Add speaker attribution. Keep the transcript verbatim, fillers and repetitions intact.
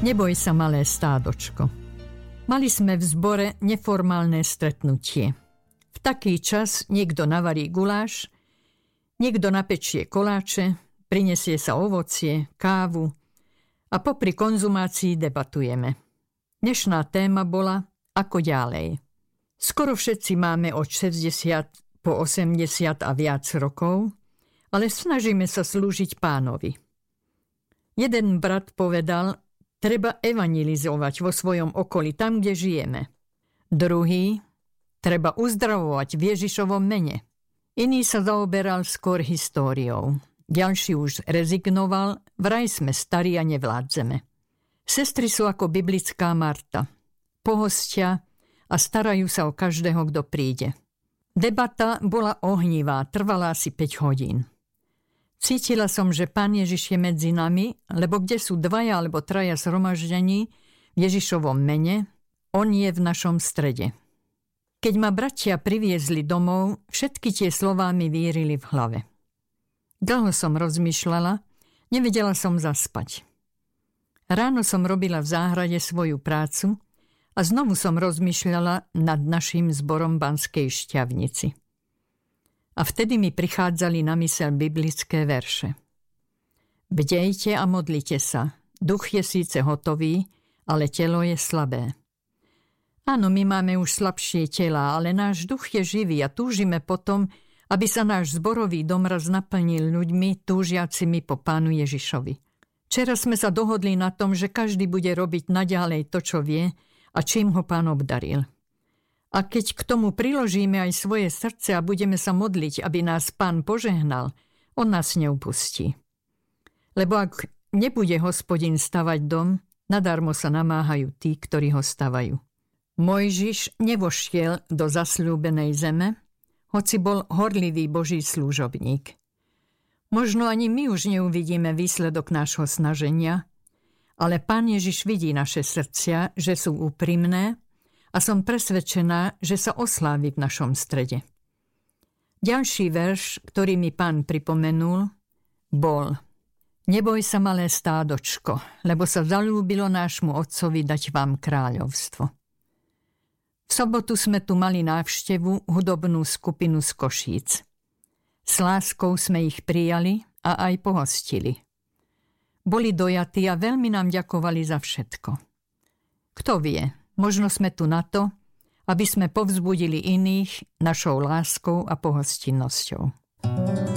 Speaker 1: Neboj sa, malé stádočko. Mali sme v zbore neformálne stretnutie. V taký čas niekto navarí guláš, niekto napečie koláče, prinesie sa ovocie, kávu a popri konzumácii debatujeme. Dnešná téma bola ako ďalej. Skoro všetci máme od šesťdesiat po osemdesiat a viac rokov, ale snažíme sa slúžiť Pánovi. Jeden brat povedal, treba evangelizovať vo svojom okolí, tam, kde žijeme. Druhý, treba uzdravovať v Ježišovom mene. Iný sa zaoberal skôr históriou. Ďalší už rezignoval, vraj sme starí a nevládzeme. Sestry sú ako biblická Marta. Pohostia a starajú sa o každého, kto príde. Debata bola ohnivá, trvala asi päť hodín. Cítila som, že Pán Ježiš je medzi nami, lebo kde sú dvaja alebo traja zhromaždení v Ježišovom mene, on je v našom strede. Keď ma bratia priviezli domov, všetky tie slová mi vírili v hlave. Dlho som rozmýšľala, nevedela som zaspať. Ráno som robila v záhrade svoju prácu a znovu som rozmýšľala nad naším zborom Banskej Štiavnici. A vtedy mi prichádzali na myseľ biblické verše. Bdejte a modlite sa. Duch je síce hotový, ale telo je slabé. Áno, my máme už slabšie telá, ale náš duch je živý a túžime potom, aby sa náš zborový dom raz naplnil ľuďmi túžiacimi po Pánu Ježišovi. Včera sme sa dohodli na tom, že každý bude robiť naďalej to, čo vie a čím ho Pán obdaril. A keď k tomu priložíme aj svoje srdce a budeme sa modliť, aby nás Pán požehnal, on nás neupustí. Lebo ak nebude Hospodin stavať dom, nadarmo sa namáhajú tí, ktorí ho stavajú. Mojžiš nevošiel do zasľúbenej zeme, hoci bol horlivý Boží služobník. Možno ani my už neuvidíme výsledok nášho snaženia, ale Pán Ježiš vidí naše srdcia, že sú úprimné, a som presvedčená, že sa oslávi v našom strede. Ďalší verš, ktorý mi Pán pripomenul, bol: Neboj sa, malé stádočko, lebo sa zaľúbilo nášmu Otcovi dať vám kráľovstvo. V sobotu sme tu mali návštevu, hudobnú skupinu z Košíc. S láskou sme ich prijali a aj pohostili. Boli dojatí a veľmi nám ďakovali za všetko. Kto vie, možno sme tu na to, aby sme povzbudili iných našou láskou a pohostinnosťou.